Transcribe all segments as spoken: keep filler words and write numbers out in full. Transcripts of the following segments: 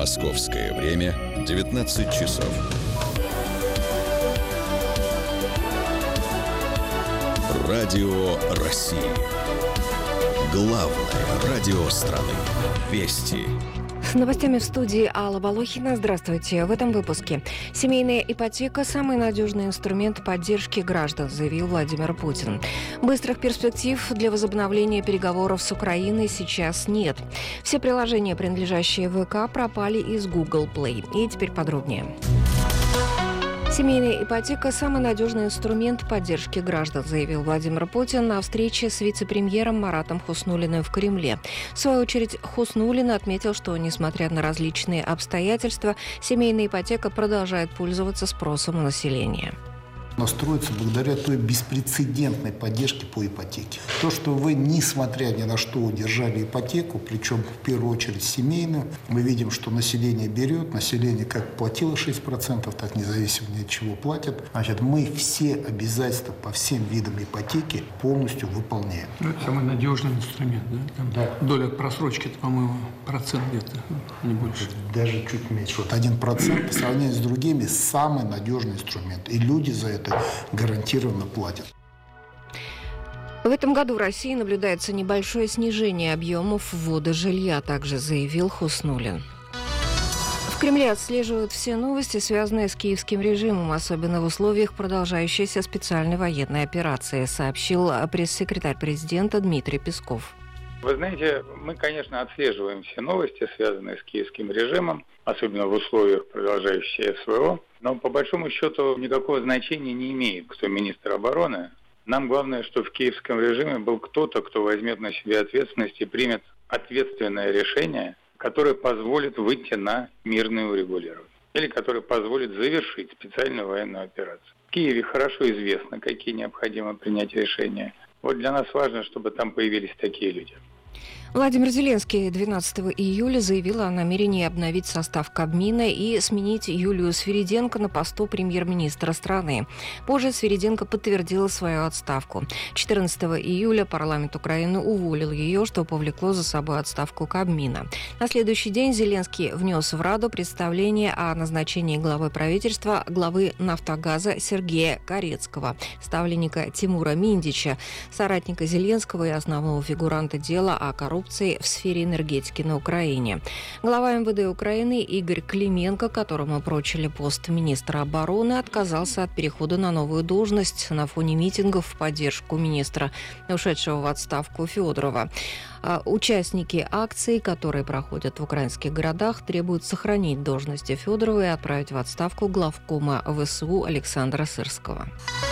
Московское время девятнадцать часов. Радио России. Главное радио страны. Вести. С новостями в студии Алла Волохина. Здравствуйте. В этом выпуске. Семейная ипотека – самый надежный инструмент поддержки граждан, заявил Владимир Путин. Быстрых перспектив для возобновления переговоров с Украиной сейчас нет. Все приложения, принадлежащие ВК, пропали из Google Play. И теперь подробнее. Семейная ипотека – самый надежный инструмент поддержки граждан, заявил Владимир Путин на встрече с вице-премьером Маратом Хуснуллиным в Кремле. В свою очередь, Хуснуллин отметил, что, несмотря на различные обстоятельства, семейная ипотека продолжает пользоваться спросом у населения. Но строится благодаря той беспрецедентной поддержке по ипотеке. То, что вы, несмотря ни на что, удержали ипотеку, причем в первую очередь семейную, мы видим, что население берет, население как платило шесть процентов, так независимо ни от чего платят. Значит, мы все обязательства по всем видам ипотеки полностью выполняем. Ну, это самый надежный инструмент, да? Там да. Доля просрочки, это, по-моему, процент где-то, не больше. Даже чуть меньше. Вот один процент по сравнению с другими самый надежный инструмент. И люди за это гарантированно платят. В этом году в России наблюдается небольшое снижение объемов ввода жилья, также заявил Хуснуллин. В Кремле отслеживают все новости, связанные с киевским режимом, особенно в условиях продолжающейся специальной военной операции, сообщил пресс-секретарь президента Дмитрий Песков. Вы знаете, мы, конечно, отслеживаем все новости, связанные с киевским режимом, особенно в условиях продолжающей СВО, но по большому счету никакого значения не имеет, кто министр обороны. Нам главное, что в киевском режиме был кто-то, кто возьмет на себя ответственность и примет ответственное решение, которое позволит выйти на мирное урегулирование, или которое позволит завершить специальную военную операцию. В Киеве хорошо известно, какие необходимо принять решения. Вот для нас важно, чтобы там появились такие люди. Владимир Зеленский двенадцатого июля заявил о намерении обновить состав Кабмина и сменить Юлию Свириденко на посту премьер-министра страны. Позже Свириденко подтвердила свою отставку. четырнадцатого июля парламент Украины уволил ее, что повлекло за собой отставку Кабмина. На следующий день Зеленский внес в Раду представление о назначении главой правительства главы «Нафтогаза» Сергея Корецкого, ставленника Тимура Миндича, соратника Зеленского и основного фигуранта дела о коррупции в сфере энергетики на Украине. Глава эм вэ дэ Украины Игорь Клименко, которому прочили пост министра обороны, отказался от перехода на новую должность на фоне митингов в поддержку министра, ушедшего в отставку Федорова. Участники акций, которые проходят в украинских городах, требуют сохранить должности Федорова и отправить в отставку главкома вэ эс у Александра Сырского.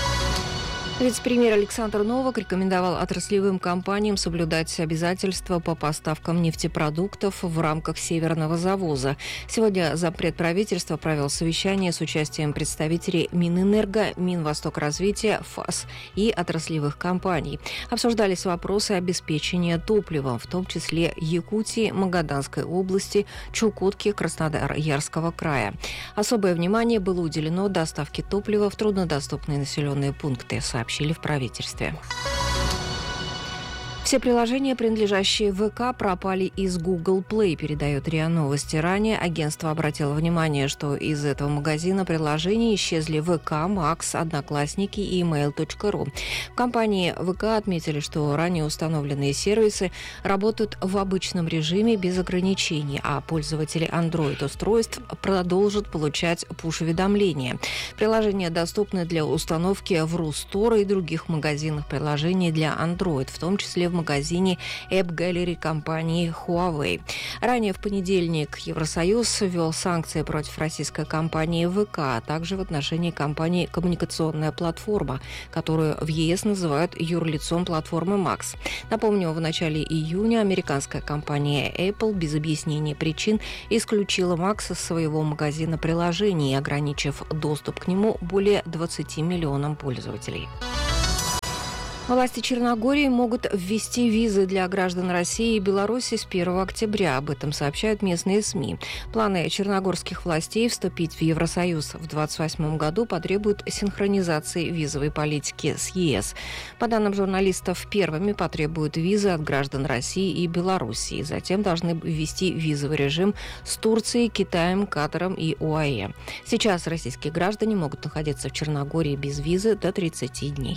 Вице-премьер Александр Новак рекомендовал отраслевым компаниям соблюдать обязательства по поставкам нефтепродуктов в рамках Северного завоза. Сегодня зампред правительства провел совещание с участием представителей Минэнерго, Минвостокразвития, ФАС и отраслевых компаний. Обсуждались вопросы обеспечения топливом, в том числе Якутии, Магаданской области, Чукотки, Красноярского края. Особое внимание было уделено доставке топлива в труднодоступные населенные пункты, сообщили в правительстве. Все приложения, принадлежащие ВК, пропали из Google Play, передает РИА Новости. Ранее агентство обратило внимание, что из этого магазина приложений исчезли ВК, Макс, Одноклассники и email точка ру. В компании ВК отметили, что ранее установленные сервисы работают в обычном режиме без ограничений, а пользователи Android-устройств продолжат получать пуш-уведомления. Приложения доступны для установки в Рустор и других магазинах приложений для Android, в том числе в магазине App Gallery компании Huawei. Ранее в понедельник Евросоюз ввел санкции против российской компании ВК, а также в отношении компании «Коммуникационная платформа», которую в ЕС называют юрлицом платформы Макс. Напомню, в начале июня американская компания Apple без объяснения причин исключила Макс из своего магазина приложений, ограничив доступ к нему более двадцати миллионам пользователей. Власти Черногории могут ввести визы для граждан России и Беларуси с первого октября. Об этом сообщают местные СМИ. Планы черногорских властей вступить в Евросоюз в двадцать восьмом году потребуют синхронизации визовой политики с ЕС. По данным журналистов, первыми потребуют визы от граждан России и Беларуси. Затем должны ввести визовый режим с Турцией, Китаем, Катаром и ОАЭ. Сейчас российские граждане могут находиться в Черногории без визы до тридцати дней.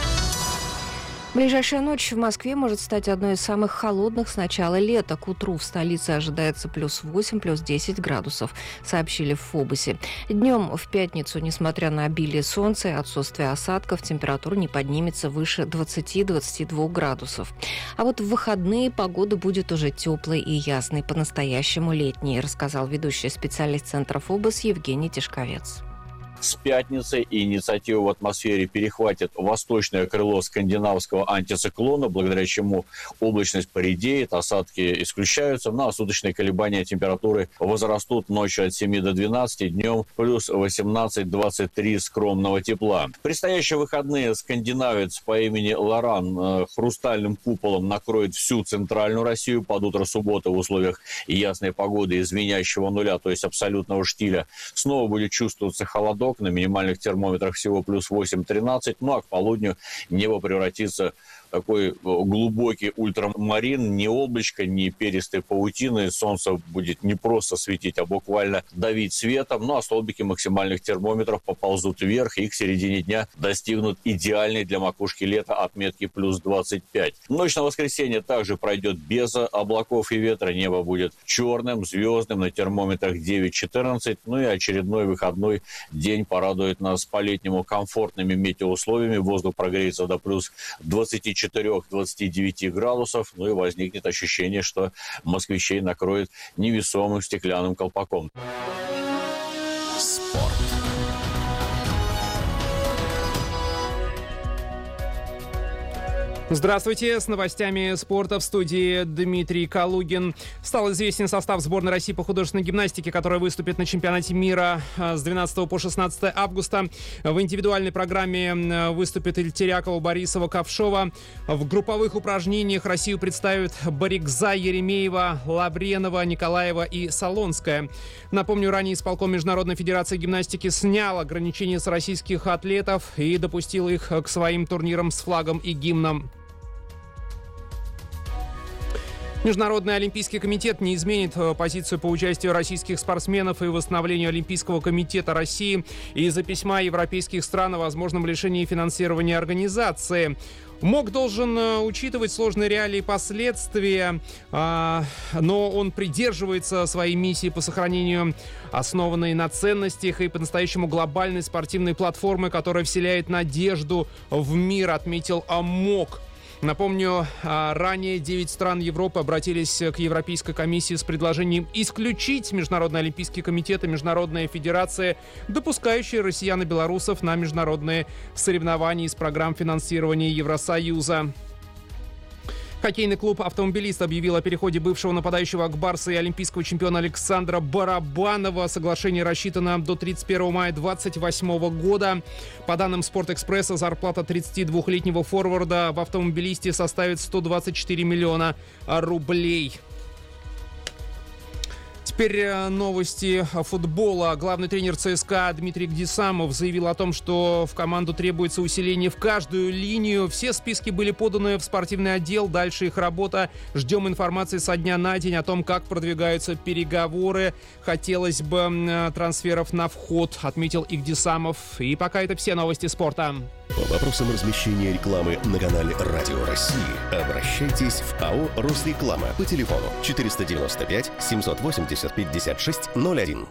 Ближайшая ночь в Москве может стать одной из самых холодных с начала лета. К утру в столице ожидается плюс восемь, плюс десять градусов, сообщили в Фобосе. Днем в пятницу, несмотря на обилие солнца и отсутствие осадков, температура не поднимется выше двадцати-двадцати двух градусов. А вот в выходные погода будет уже теплой и ясной, по-настоящему летней, рассказал ведущий специалист центра Фобос Евгений Тишковец. С пятницы инициативу в атмосфере перехватит восточное крыло скандинавского антициклона, благодаря чему облачность поредеет, осадки исключаются, ну а суточные колебания температуры возрастут ночью от семи до двенадцати, днем плюс восемнадцать-двадцать три скромного тепла. В предстоящие выходные скандинавец по имени Лоран хрустальным куполом накроет всю центральную Россию. Под утро субботы в условиях ясной погоды и звенящего нуля, то есть абсолютного штиля, снова будет чувствоваться холодок. На минимальных термометрах всего плюс восемь-тринадцать. Ну а к полудню небо превратится в такой глубокий ультрамарин. Ни облачко, ни перистой паутины. Солнце будет не просто светить, а буквально давить светом. Ну а столбики максимальных термометров поползут вверх и к середине дня достигнут идеальной для макушки лета отметки плюс двадцать пять. Ночь на воскресенье также пройдет без облаков и ветра. Небо будет черным, звездным, на термометрах девять-четырнадцать. Ну и очередной выходной день порадует нас по-летнему комфортными метеоусловиями. Воздух прогреется до плюс двадцати четырёх-двадцати девяти градусов. Ну и возникнет ощущение, что москвичей накроет невесомым стеклянным колпаком. Спорт. Здравствуйте, с новостями спорта в студии Дмитрий Калугин. Стал известен состав сборной России по художественной гимнастике, которая выступит на чемпионате мира с двенадцатого по шестнадцатое августа. В индивидуальной программе выступят Ильтерякова, Борисова, Ковшова. В групповых упражнениях Россию представят Барикза, Еремеева, Лавренова, Николаева и Солонская. Напомню, ранее исполком Международной федерации гимнастики снял ограничения с российских атлетов и допустил их к своим турнирам с флагом и гимном. Международный олимпийский комитет не изменит позицию по участию российских спортсменов и восстановлению Олимпийского комитета России из-за письма европейских стран о возможном лишении финансирования организации. МОК должен учитывать сложные реалии и последствия, но он придерживается своей миссии по сохранению основанной на ценностях и по-настоящему глобальной спортивной платформы, которая вселяет надежду в мир, отметил МОК. Напомню, ранее девять стран Европы обратились к Европейской комиссии с предложением исключить Международный олимпийский комитет и Международная федерация, допускающие россиян и белорусов на международные соревнования из программ финансирования Евросоюза. Хоккейный клуб «Автомобилист» объявил о переходе бывшего нападающего Ак Барса и олимпийского чемпиона Александра Барабанова. Соглашение рассчитано до тридцать первого мая две тысячи двадцать восьмого года. По данным «Спортэкспресса», зарплата тридцатидвухлетнего форварда в «Автомобилисте» составит сто двадцать четыре миллиона рублей. Теперь новости футбола. Главный тренер ЦСКА Дмитрий Гдисамов заявил о том, что в команду требуется усиление в каждую линию. Все списки были поданы в спортивный отдел. Дальше их работа. Ждем информации со дня на день о том, как продвигаются переговоры. Хотелось бы трансферов на вход, отметил Игдисамов. И пока это все новости спорта. По вопросам размещения рекламы на канале Радио России обращайтесь в АО «Росреклама» по телефону четыреста девяносто пять семьсот восемьдесят пятьдесят шесть ноль один.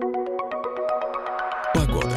Погода.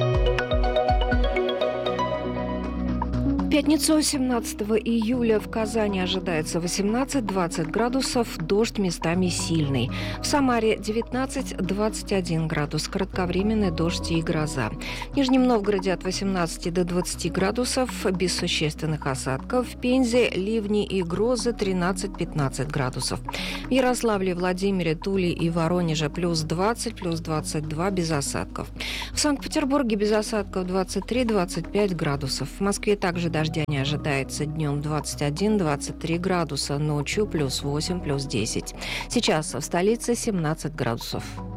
В пятницу семнадцатого июля в Казани ожидается восемнадцать-двадцать градусов, дождь местами сильный. В Самаре девятнадцать-двадцать один градус, кратковременный дождь и гроза. В Нижнем Новгороде от восемнадцати до двадцати градусов, без существенных осадков. В Пензе ливни и грозы тринадцать-пятнадцать градусов. В Ярославле, Владимире, Туле и Воронеже плюс двадцать, плюс двадцать два, без осадков. В Санкт-Петербурге без осадков двадцать три-двадцать пять градусов. В Москве также дожди дождя не ожидается. Днем двадцать один - двадцать три градуса, ночью плюс восемь, плюс десять. Сейчас в столице семнадцать градусов.